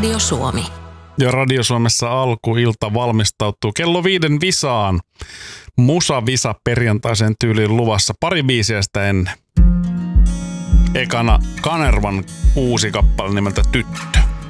Radio Suomi. Ja Radio Suomessa alkuilta valmistautuu kello 5 visaan. Musa-visa perjantaisen tyyliin luvassa pari biisiä sitä ennen. Ekana Kanervan uusi kappale nimeltä Tyttö.